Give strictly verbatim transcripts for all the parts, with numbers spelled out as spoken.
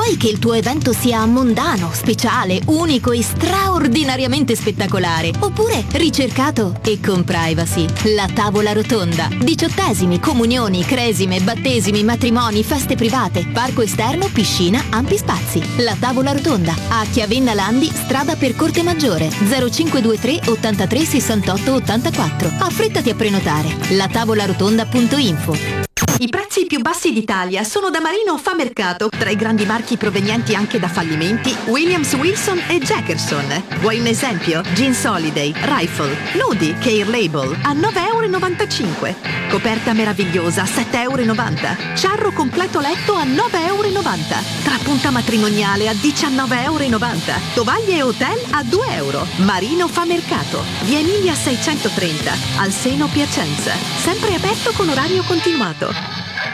Vuoi che il tuo evento sia mondano, speciale, unico e straordinariamente spettacolare? Oppure ricercato e con privacy? La tavola rotonda. Diciottesimi, comunioni, cresime, battesimi, matrimoni, feste private, parco esterno, piscina, ampi spazi. La tavola rotonda. A Chiavenna Landi, strada per Corte Maggiore, zero cinque due tre ottantatré sessantotto ottantaquattro. Affrettati a prenotare. la tavola rotonda punto info. I prezzi più bassi d'Italia sono da Marino Fa Mercato, tra i grandi marchi provenienti anche da fallimenti Williams Wilson e Jackerson. Vuoi un esempio? Jeans Holiday, Rifle, Nudi, Care Label a nove e novantacinque euro. Coperta meravigliosa a sette e novanta euro. Ciarro completo letto a nove e novanta euro. Trapunta matrimoniale a diciannove e novanta euro. Tovaglie e hotel a due euro. Marino Fa Mercato. Via Emilia seicentotrenta, al Seno Piacenza. Sempre aperto con orario continuato.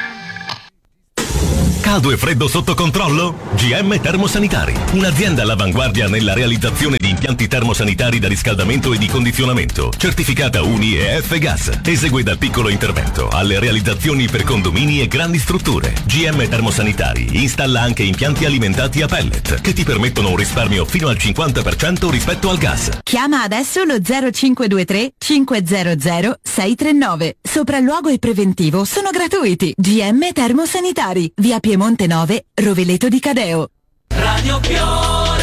Caldo e freddo sotto controllo? G M Termosanitari, un'azienda all'avanguardia nella realizzazione di impianti termosanitari da riscaldamento e di condizionamento, certificata U N I e F-Gas. Esegue dal piccolo intervento alle realizzazioni per condomini e grandi strutture. G M Termosanitari installa anche impianti alimentati a pellet che ti permettono un risparmio fino al cinquanta per cento rispetto al gas. Chiama adesso lo zero cinque due tre cinque zero zero sei tre nove. Sopralluogo e preventivo sono gratuiti. G M Termosanitari, via Piemonte nove, Rovereto di Cadeo. Radio Fiore.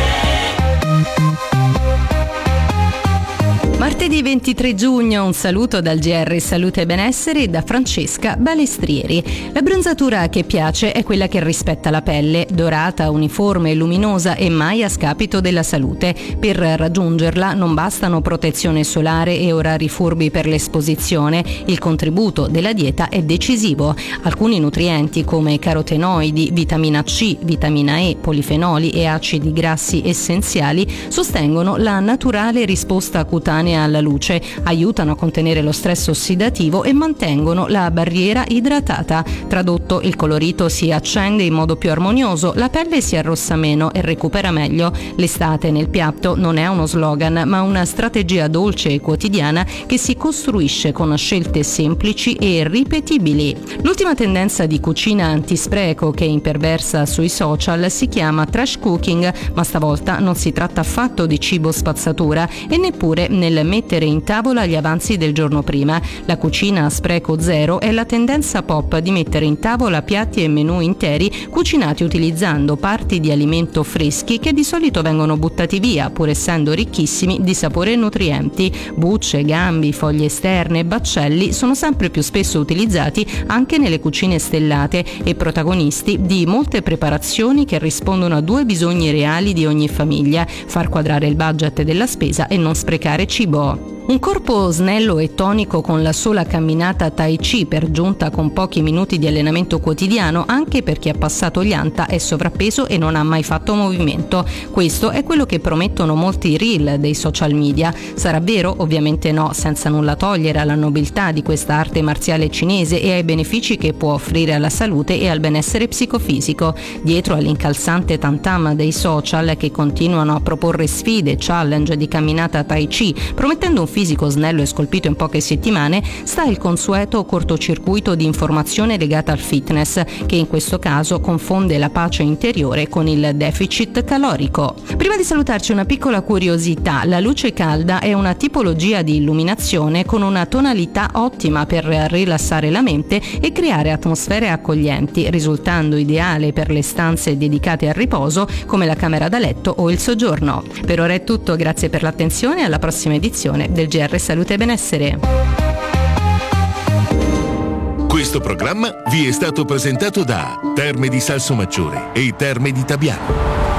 Martedì ventitré giugno, un saluto dal G R Salute e Benessere e da Francesca Balestrieri. La bronzatura che piace è quella che rispetta la pelle, dorata, uniforme, luminosa e mai a scapito della salute. Per raggiungerla non bastano protezione solare e orari furbi per l'esposizione, il contributo della dieta è decisivo. Alcuni nutrienti come carotenoidi, vitamina C, vitamina E, polifenoli e acidi grassi essenziali sostengono la naturale risposta cutanea alla luce, aiutano a contenere lo stress ossidativo e mantengono la barriera idratata. Tradotto, il colorito si accende in modo più armonioso, la pelle si arrossa meno e recupera meglio. L'estate nel piatto non è uno slogan, ma una strategia dolce e quotidiana che si costruisce con scelte semplici e ripetibili. L'ultima tendenza di cucina antispreco che imperversa sui social si chiama trash cooking, ma stavolta non si tratta affatto di cibo spazzatura e neppure nel mettere in tavola gli avanzi del giorno prima. La cucina a spreco zero è la tendenza pop di mettere in tavola piatti e menù interi cucinati utilizzando parti di alimento freschi che di solito vengono buttati via, pur essendo ricchissimi di sapore e nutrienti. Bucce, gambi, foglie esterne e baccelli sono sempre più spesso utilizzati anche nelle cucine stellate e protagonisti di molte preparazioni che rispondono a due bisogni reali di ogni famiglia: far quadrare il budget della spesa e non sprecare cibo. Un corpo snello e tonico con la sola camminata Tai Chi, per giunta con pochi minuti di allenamento quotidiano, anche per chi ha passato gli anta, è sovrappeso e non ha mai fatto movimento. Questo è quello che promettono molti reel dei social media. Sarà vero? Ovviamente no, senza nulla togliere alla nobiltà di questa arte marziale cinese e ai benefici che può offrire alla salute e al benessere psicofisico. Dietro all'incalzante tantam dei social che continuano a proporre sfide, challenge di camminata Tai Chi, promettendo un fisico snello e scolpito in poche settimane, sta il consueto cortocircuito di informazione legata al fitness, che in questo caso confonde la pace interiore con il deficit calorico. Prima di salutarci una piccola curiosità: la luce calda è una tipologia di illuminazione con una tonalità ottima per rilassare la mente e creare atmosfere accoglienti, risultando ideale per le stanze dedicate al riposo come la camera da letto o il soggiorno. Per ora è tutto, grazie per l'attenzione e alla prossima edizione del G R Salute e Benessere. Questo programma vi è stato presentato da Terme di Salsomaggiore e Terme di Tabiano.